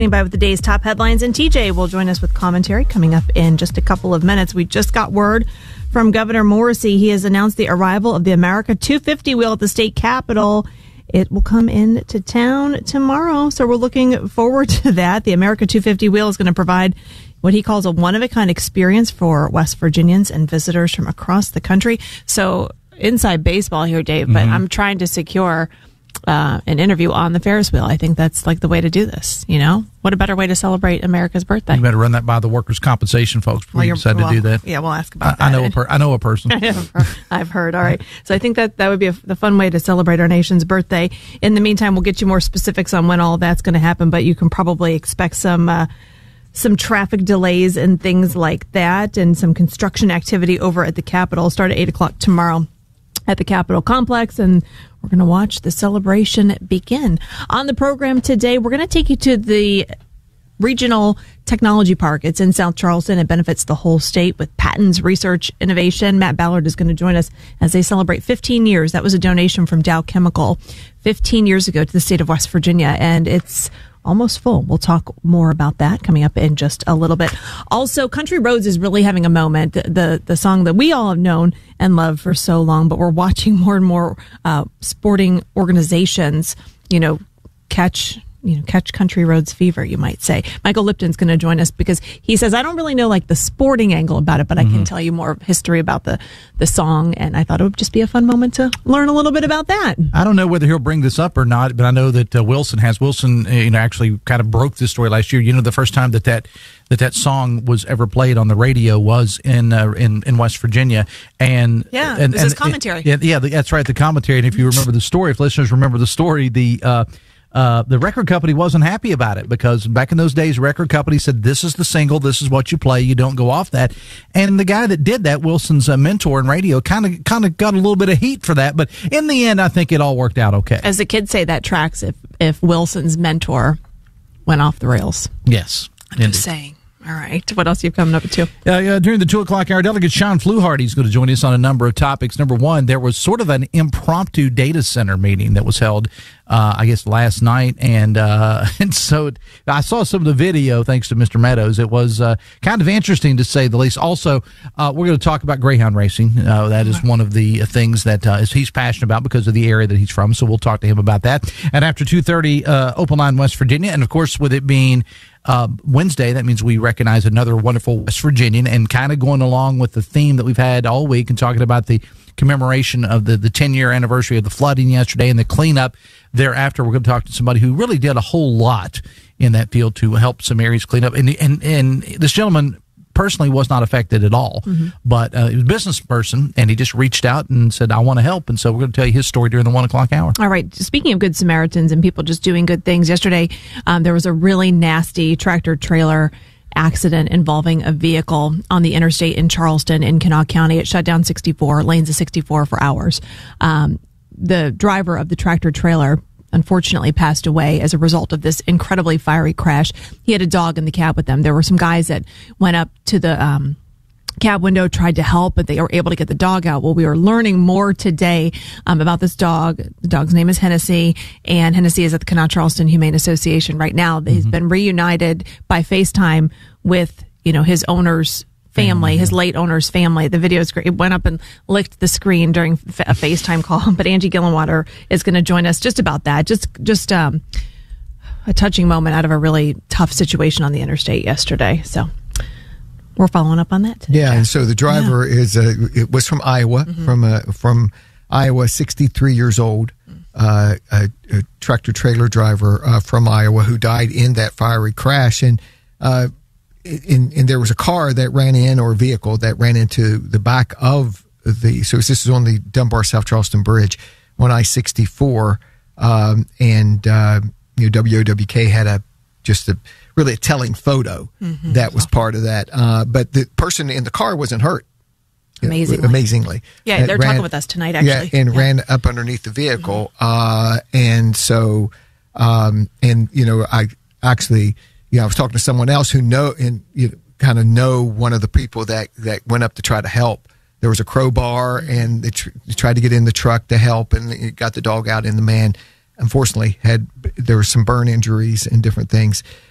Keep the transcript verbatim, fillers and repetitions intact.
By with the day's top headlines, and T J will join us with commentary coming up in just a couple of minutes. We just got word from Governor Morrisey. He has announced the arrival of the America two fifty wheel at the state capitol. It will come into town tomorrow, so we're looking forward to that. The America two fifty wheel is going to provide what he calls a one-of-a-kind experience for West Virginians and visitors from across the country. So inside baseball here, Dave, but mm-hmm. I'm trying to secure Uh, an interview on the Ferris wheel. I think that's like the way to do this. You know, what a better way to celebrate America's birthday? You better run that by the workers' compensation folks before well, you decide well, to do that. Yeah, we'll ask about I, that. I know a per, I know a person. I've heard. All right. So I think that that would be a, the fun way to celebrate our nation's birthday. In the meantime, we'll get you more specifics on when all of that's going to happen, but you can probably expect some uh, some traffic delays and things like that, and some construction activity over at the Capitol. Start at eight o'clock tomorrow at the Capitol complex, and we're going to watch the celebration begin. On the program today, we're going to take you to the Regional Technology Park. It's in South Charleston. It benefits the whole state with patents, research, innovation. Matt Ballard is going to join us as they celebrate fifteen years. That was a donation from Dow Chemical fifteen years ago to the state of West Virginia, and it's almost full. We'll talk more about that coming up in just a little bit. Also, Country Roads is really having a moment. The the song that we all have known and loved for so long, but we're watching more and more uh, sporting organizations, you know, catch you know catch Country Roads fever, you might say. Michael Lipton's going to join us because he says, I don't really know like the sporting angle about it, but mm-hmm. I can tell you more history about the the song, and I thought it would just be a fun moment to learn a little bit about that. I don't know whether he'll bring this up or not, but I know that uh, Wilson has. Wilson, uh, you know, actually kind of broke this story last year. You know, the first time that that that, that song was ever played on the radio was in uh, in in West Virginia, and yeah, and, this and, is commentary. And, yeah, yeah, that's right, the commentary. And if you remember the story, if listeners remember the story, the uh, Uh, the record company wasn't happy about it because back in those days, record company said, this is the single, this is what you play, you don't go off that. And the guy that did that, Wilson's uh, mentor in radio, kind of kind of got a little bit of heat for that. But in the end, I think it all worked out okay. As the kids say, that tracks if, if Wilson's mentor went off the rails. Yes. I'm just saying. All right. What else are you coming up to? Uh, uh, during the two o'clock hour, Delegate Sean Fluharty is going to join us on a number of topics. Number one, there was sort of an impromptu data center meeting that was held, uh, I guess, last night. And uh, and so I saw some of the video, thanks to Mister Meadows. It was uh, kind of interesting, to say the least. Also, uh, we're going to talk about Greyhound racing. Uh, that is one of the things that uh, is, he's passionate about because of the area that he's from. So we'll talk to him about that. And after two thirty, uh, Open Line West Virginia. And, of course, with it being Uh, Wednesday, that means we recognize another wonderful West Virginian, and kind of going along with the theme that we've had all week and talking about the commemoration of the, the ten-year anniversary of the flooding yesterday and the cleanup thereafter. We're going to talk to somebody who really did a whole lot in that field to help some areas clean up. And, and, and this gentleman personally was not affected at all, mm-hmm. but uh, he was a business person, and he just reached out and said, I want to help. And so we're going to tell you his story during the one o'clock hour. All right. Speaking of Good Samaritans and people just doing good things, yesterday um, there was a really nasty tractor trailer accident involving a vehicle on the interstate in Charleston in Kanawha County. It shut down sixty-four lanes of sixty-four for hours. Um, the driver of the tractor trailer unfortunately passed away as a result of this incredibly fiery crash. He had a dog in the cab with them. There were some guys that went up to the um, cab window, tried to help, but they were able to get the dog out. Well, we are learning more today um, about this dog. The dog's name is Hennessy, and Hennessy is at the Kanawha Charleston Humane Association right now. Mm-hmm. He's been reunited by FaceTime with, you know, his owner's family, his late owner's family. The video is great. It went up and licked the screen during a FaceTime call. But Angie Gillenwater is going to join us just about that. Just, just um, a touching moment out of a really tough situation on the interstate yesterday. So we're following up on that today. Yeah, and so the driver yeah. is uh, it was from Iowa, mm-hmm. from uh, from Iowa, sixty-three years old, uh, a, a tractor trailer driver uh, from Iowa who died in that fiery crash. And uh, in, and there was a car that ran in, or a vehicle that ran into the back of the. So this is on the Dunbar South Charleston Bridge on I sixty-four, um, and uh, you know W O W K had a just a. really a telling photo mm-hmm. that was part of that. Uh, but the person in the car wasn't hurt. Amazingly. Amazingly. Yeah, they're ran, talking with us tonight, actually. Yeah, and yeah. ran up underneath the vehicle. Mm-hmm. Uh, and so, um, and, you know, I actually, you know, I was talking to someone else who know, and you know, kind of know one of the people that, that went up to try to help. There was a crowbar, and they, tr- they tried to get in the truck to help, and it got the dog out, and the man, unfortunately, had, there were some burn injuries and different things.